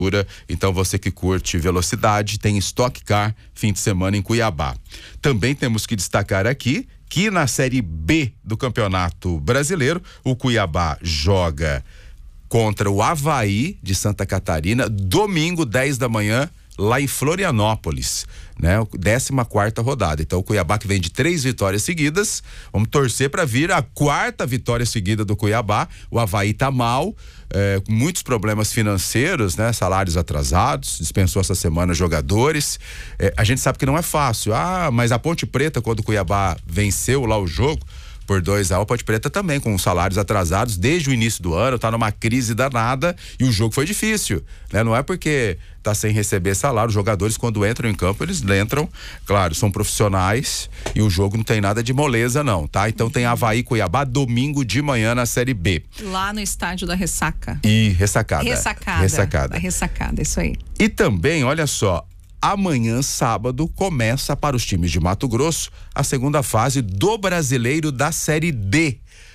Então você que curte velocidade, tem Stock Car fim de semana em Cuiabá. Também temos que destacar aqui que na Série B do Campeonato Brasileiro, o Cuiabá joga contra o Avaí de Santa Catarina, domingo, 10 da manhã, lá em Florianópolis, né? 14ª rodada. Então o Cuiabá, que vem de 3 vitórias seguidas, vamos torcer para vir a 4ª vitória seguida do Cuiabá. O Avaí tá mal, com muitos problemas financeiros, né? Salários atrasados, dispensou essa semana jogadores. A gente sabe que não é fácil. Mas a Ponte Preta, quando o Cuiabá venceu lá o jogo por 2-1, a Ponte Preta também com salários atrasados desde o início do ano, tá numa crise danada e o jogo foi difícil, né? Não é porque tá sem receber salário, os jogadores quando entram em campo, eles entram, claro, são profissionais e o jogo não tem nada de moleza não, tá? Então tem Avaí Cuiabá domingo de manhã na Série B. Lá no estádio da Ressaca. Ressacada, isso aí. E também, olha só, amanhã, sábado, começa para os times de Mato Grosso a segunda fase do Brasileiro da Série D.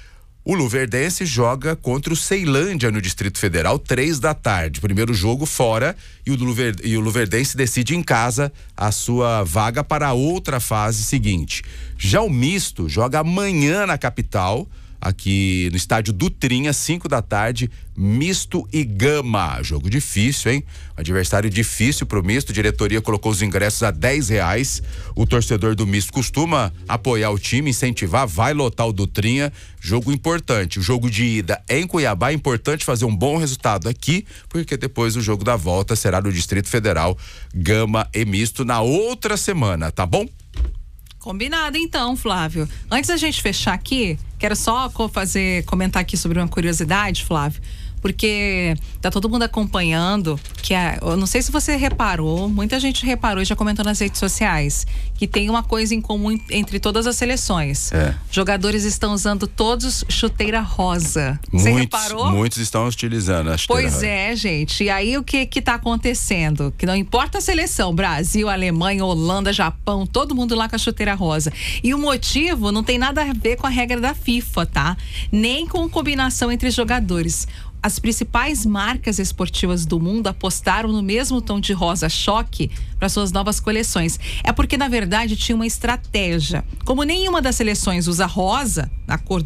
O Luverdense joga contra o Ceilândia no Distrito Federal, 3 da tarde. Primeiro jogo fora e o Luverdense decide em casa a sua vaga para a outra fase seguinte. Já o Misto joga amanhã na capital, aqui no estádio Dutrinha, 5 da tarde, Misto e Gama. Jogo difícil, hein? Adversário difícil pro Misto. A diretoria colocou os ingressos a R$10. O torcedor do Misto costuma apoiar o time, incentivar, vai lotar o Dutrinha. Jogo importante. O jogo de ida é em Cuiabá, é importante fazer um bom resultado aqui, porque depois o jogo da volta será no Distrito Federal, Gama e Misto na outra semana, tá bom? Combinado então, Flávio. Antes da gente fechar aqui, quero só comentar aqui sobre uma curiosidade, Flávio, porque tá todo mundo acompanhando que eu não sei se você reparou, muita gente reparou e já comentou nas redes sociais, que tem uma coisa em comum entre todas as seleções. Jogadores estão usando todos chuteira rosa. Você reparou? Muitos estão utilizando a chuteira rosa. Pois é, gente. E aí o que tá acontecendo? Que não importa a seleção, Brasil, Alemanha, Holanda, Japão, todo mundo lá com a chuteira rosa. E o motivo não tem nada a ver com a regra da FIFA, tá? Nem com combinação entre jogadores. As principais marcas esportivas do mundo apostaram no mesmo tom de rosa choque para suas novas coleções. É porque, na verdade, tinha uma estratégia. Como nenhuma das seleções usa rosa, a cor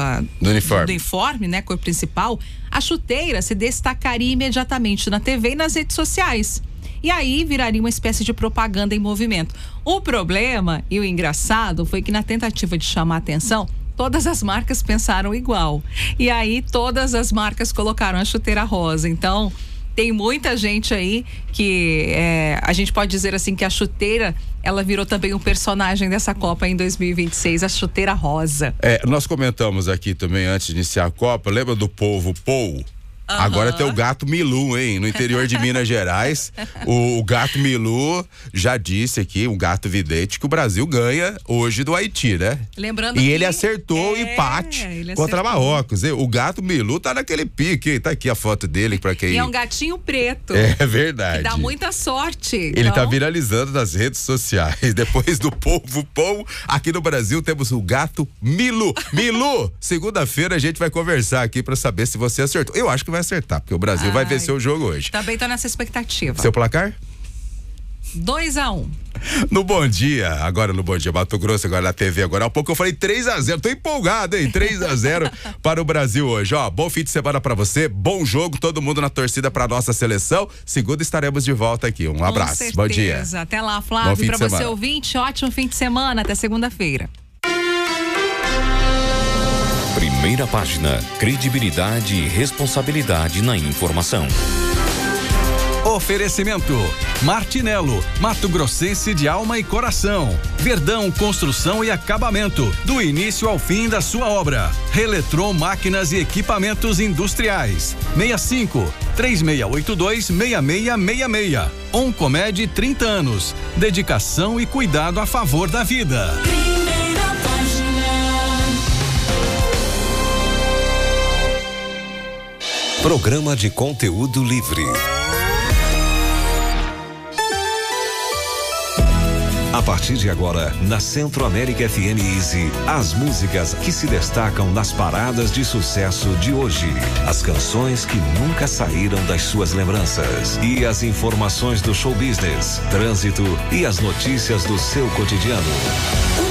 do uniforme, né, cor principal, a chuteira se destacaria imediatamente na TV e nas redes sociais. E aí viraria uma espécie de propaganda em movimento. O problema e o engraçado foi que, na tentativa de chamar a atenção, todas as marcas pensaram igual. E aí todas as marcas colocaram a chuteira rosa. Então, tem muita gente aí que a gente pode dizer assim que a chuteira, ela virou também um personagem dessa Copa em 2026, a chuteira rosa. Nós comentamos aqui também antes de iniciar a Copa, lembra do polvo Pou? Agora tem o gato Milu, hein? No interior de Minas Gerais, o gato Milu já disse aqui, um gato vidente, que o Brasil ganha hoje do Haiti, né? Lembrando ele acertou o empate contra Marrocos. O gato Milu tá naquele pique, hein? Tá aqui a foto dele pra quem... E é um gatinho preto. É verdade. Que dá muita sorte. Ele tá viralizando nas redes sociais. Depois do polvo Pou, aqui no Brasil temos o gato Milu. Milu, segunda-feira a gente vai conversar aqui pra saber se você acertou. Eu acho que vai acertar, porque o Brasil vai vencer o jogo hoje. Também tô nessa expectativa. Seu placar? 2-1. No Bom Dia, agora no Bom Dia Mato Grosso, agora na TV, agora há pouco eu falei 3-0, tô empolgado, hein? 3-0 para o Brasil hoje, ó, bom fim de semana para você, bom jogo, todo mundo na torcida para nossa seleção. Segunda estaremos de volta aqui, um abraço, bom dia. Até lá, Flávio, para você ouvinte, ótimo fim de semana, até segunda-feira. Primeira página, credibilidade e responsabilidade na informação. Oferecimento Martinello, Mato Grossense de alma e coração. Verdão Construção e Acabamento, do início ao fim da sua obra. Reletron Máquinas e Equipamentos Industriais. 65-3682-6666. Oncomed 30 anos. Dedicação e cuidado a favor da vida. Programa de conteúdo livre. A partir de agora, na Centro América FM Easy, as músicas que se destacam nas paradas de sucesso de hoje. As canções que nunca saíram das suas lembranças. E as informações do show business, trânsito e as notícias do seu cotidiano.